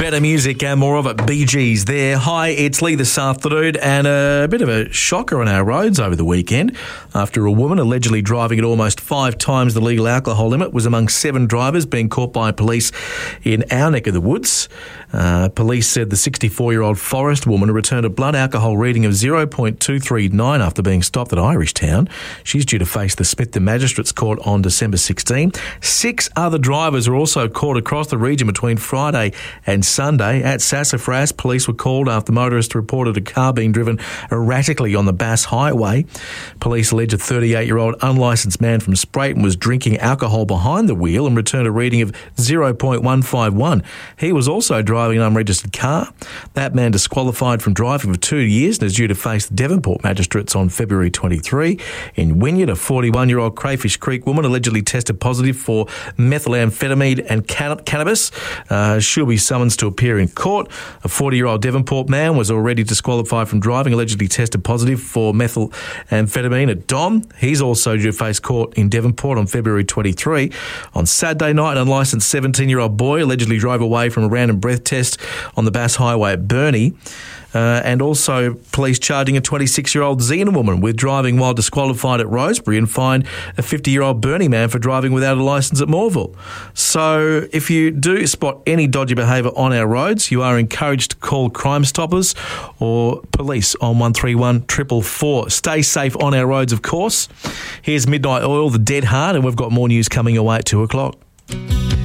Better music and more of it. Bee Gees there. Hi, it's Lee this afternoon, and a bit of a shocker on our roads over the weekend after a woman allegedly driving at almost 5 times the legal alcohol limit was among 7 drivers being caught by police in our neck of the woods. Police said the 64-year-old Forest woman returned a blood alcohol reading of 0.239 after being stopped at Irish Town. She's due to face the Smithton Magistrates Court on December 16. 6 other drivers were also caught across the region between Friday and Sunday. At Sassafras, police were called after motorists reported a car being driven erratically on the Bass Highway. Police allege a 38-year-old unlicensed man from Sprayton was drinking alcohol behind the wheel and returned a reading of 0.151. He was also driving an unregistered car. That man disqualified from driving for 2 years and is due to face the Devonport Magistrates on February 23. In Wynyard, a 41-year-old Crayfish Creek woman allegedly tested positive for methamphetamine and cannabis. She'll be summoned to appear in court. A 40-year-old Devonport man was already disqualified from driving, allegedly tested positive for methamphetamine at Dom. He's also due to face court in Devonport on February 23. On Saturday night, an unlicensed 17-year-old boy allegedly drove away from a random breath test on the Bass Highway at Burnie. And also police charging a 26-year-old Xena woman with driving while disqualified at Rosebery and fined a 50-year-old Burnie man for driving without a licence at Morville. So if you do spot any dodgy behaviour on our roads, you are encouraged to call Crime Stoppers or police on 131 444. Stay safe on our roads, of course. Here's Midnight Oil, The Dead Heart, and we've got more news coming your way at 2 o'clock.